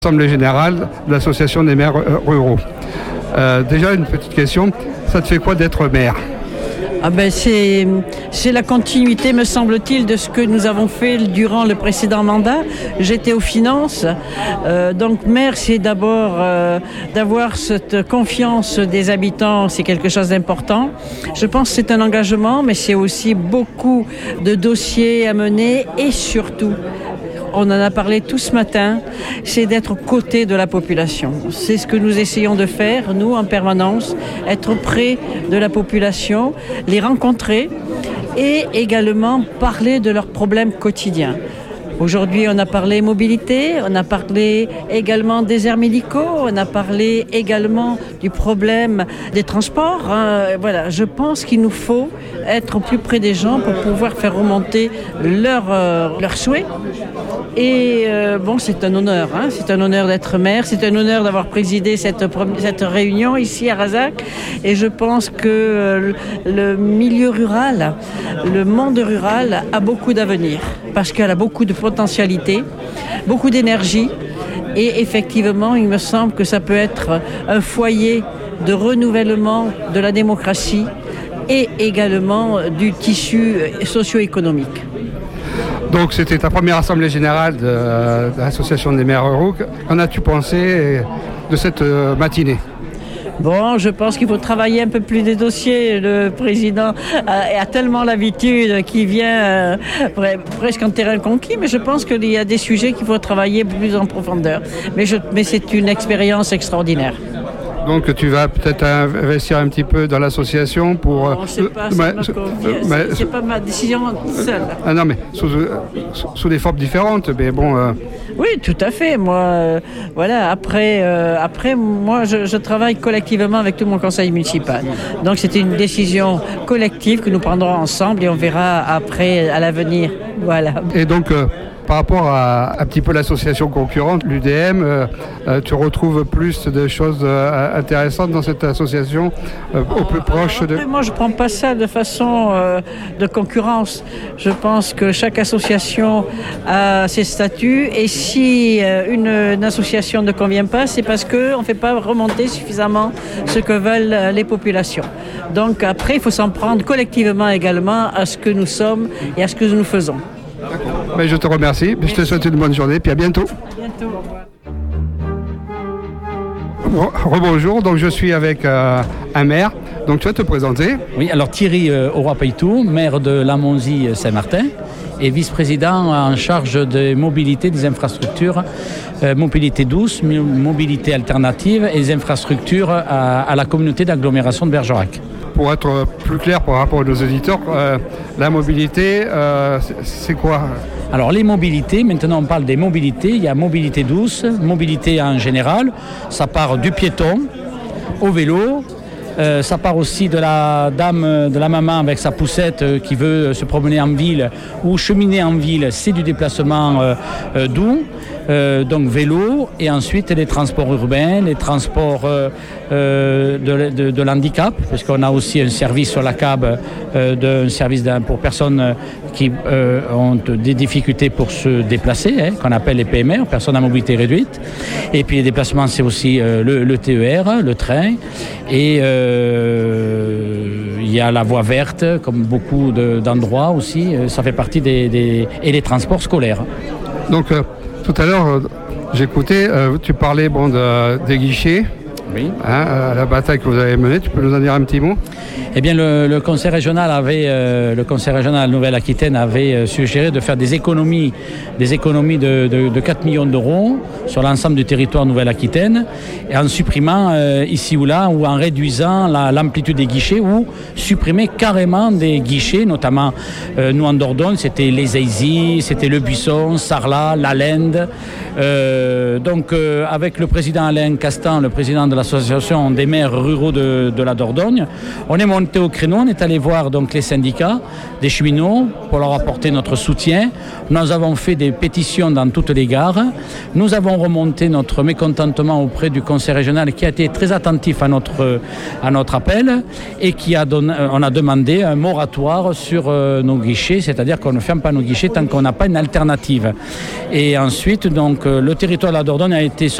Assemblée générale de l'Association des maires ruraux. Déjà une petite question, ça te fait quoi d'être maire ? C'est la continuité, me semble-t-il, de ce que nous avons fait durant le précédent mandat. J'étais aux finances, donc maire, c'est d'abord d'avoir cette confiance des habitants, c'est quelque chose d'important. Je pense que c'est un engagement, mais c'est aussi beaucoup de dossiers à mener et surtout, on en a parlé tout ce matin, c'est d'être aux côtés de la population. C'est ce que nous essayons de faire, nous, en permanence, être près de la population, les rencontrer et également parler de leurs problèmes quotidiens. Aujourd'hui, on a parlé mobilité, on a parlé également des déserts médicaux, on a parlé également du problème des transports. Voilà, je pense qu'il nous faut être au plus près des gens pour pouvoir faire remonter leurs souhaits. Et c'est un honneur, c'est un honneur d'être maire, c'est un honneur d'avoir présidé cette réunion ici à Razac. Et je pense que le milieu rural, le monde rural a beaucoup d'avenir parce qu'elle a beaucoup de potentialité, beaucoup d'énergie. Et effectivement, il me semble que ça peut être un foyer de renouvellement de la démocratie et également du tissu socio-économique. Donc c'était ta première assemblée générale de l'Association des maires ruraux. Qu'en as-tu pensé de cette matinée ? Bon, je pense qu'il faut travailler un peu plus des dossiers. Le président a tellement l'habitude qu'il vient presque en terrain conquis, mais je pense qu'il y a des sujets qu'il faut travailler plus en profondeur. Mais c'est une expérience extraordinaire. Donc tu vas peut-être investir un petit peu dans l'association pour... c'est pas ma décision seule. Ah non, mais sous des formes différentes, mais bon... Oui, tout à fait. Moi, Après, moi, je travaille collectivement avec tout mon conseil municipal. Donc c'était une décision collective que nous prendrons ensemble et on verra après, à l'avenir. Voilà. Et donc... par rapport à un petit peu l'association concurrente, l'UDM, tu retrouves plus de choses intéressantes dans cette association, au plus proche de... Moi, je ne prends pas ça de façon de concurrence. Je pense que chaque association a ses statuts et si une association ne convient pas, c'est parce qu'on ne fait pas remonter suffisamment ce que veulent les populations. Donc après, il faut s'en prendre collectivement également à ce que nous sommes et à ce que nous faisons. Mais je te remercie, je te souhaite une bonne journée, puis à bientôt. À bientôt, au revoir. Rebonjour, donc je suis avec un maire, donc tu vas te présenter. Oui, alors Thierry Auroi-Peytoux, maire de Lamonzie-Saint-Martin et vice-président en charge de mobilité, des infrastructures, mobilité douce, mobilité alternative et des infrastructures à la communauté d'agglomération de Bergerac. Pour être plus clair par rapport à nos auditeurs, la mobilité, c'est quoi ? Alors les mobilités, maintenant on parle des mobilités, il y a mobilité douce, mobilité en général, ça part du piéton au vélo, ça part aussi de la dame, de la maman avec sa poussette qui veut se promener en ville ou cheminer en ville, c'est du déplacement doux. Donc vélo et ensuite les transports urbains, les transports de l'handicap, parce qu'on a aussi un service sur la CAB, un service pour personnes qui ont des difficultés pour se déplacer, qu'on appelle les PMR, personnes à mobilité réduite. Et puis les déplacements, c'est aussi le TER, le train. Et il y a la voie verte, comme beaucoup d'endroits aussi. Ça fait partie et les transports scolaires. Donc, tout à l'heure, j'écoutais, tu parlais des guichets, oui. À la bataille que vous avez menée. Tu peux nous en dire un petit mot ? Eh bien, le conseil régional Nouvelle-Aquitaine avait suggéré de faire des économies de 4 millions d'euros sur l'ensemble du territoire Nouvelle-Aquitaine, et en supprimant ici ou là, ou en réduisant l'amplitude des guichets, ou supprimer carrément des guichets, notamment nous en Dordogne, c'était les Aisy, c'était le Buisson, Sarlat, la Lende. Donc, avec le président Alain Castan, le président de l'association des maires ruraux de la Dordogne. On est monté au créneau, on est allé voir donc les syndicats des cheminots pour leur apporter notre soutien. Nous avons fait des pétitions dans toutes les gares. Nous avons remonté notre mécontentement auprès du conseil régional qui a été très attentif à notre appel et on a demandé un moratoire sur nos guichets, c'est-à-dire qu'on ne ferme pas nos guichets tant qu'on n'a pas une alternative. Et ensuite, donc, le territoire de la Dordogne a été